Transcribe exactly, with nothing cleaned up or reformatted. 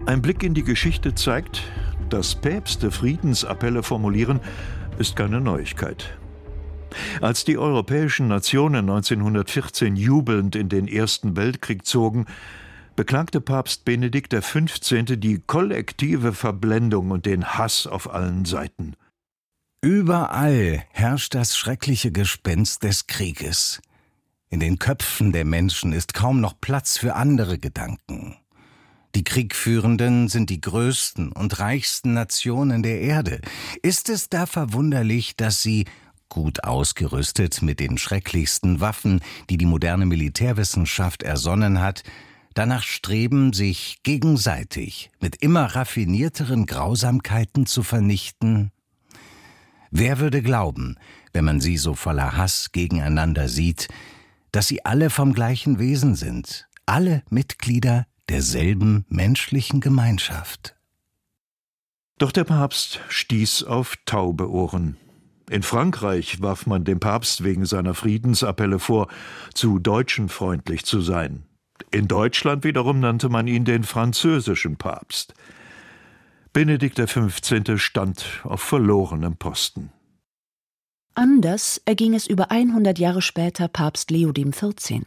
Ein Blick in die Geschichte zeigt, dass Päpste Friedensappelle formulieren, ist keine Neuigkeit. Als die europäischen Nationen neunzehnhundertvierzehn jubelnd in den Ersten Weltkrieg zogen, beklagte Papst Benedikt der Fünfzehnte die kollektive Verblendung und den Hass auf allen Seiten. Überall herrscht das schreckliche Gespenst des Krieges. In den Köpfen der Menschen ist kaum noch Platz für andere Gedanken. Die Kriegführenden sind die größten und reichsten Nationen der Erde. Ist es da verwunderlich, dass sie, gut ausgerüstet mit den schrecklichsten Waffen, die die moderne Militärwissenschaft ersonnen hat, danach streben, sich gegenseitig mit immer raffinierteren Grausamkeiten zu vernichten? Wer würde glauben, wenn man sie so voller Hass gegeneinander sieht, dass sie alle vom gleichen Wesen sind, alle Mitglieder derselben menschlichen Gemeinschaft? Doch der Papst stieß auf taube Ohren. In Frankreich warf man dem Papst wegen seiner Friedensappelle vor, zu deutschenfreundlich zu sein. In Deutschland wiederum nannte man ihn den französischen Papst. Benedikt der Fünfzehnte stand auf verlorenem Posten. Anders erging es über hundert Jahre später Papst Leo dem Vierzehnten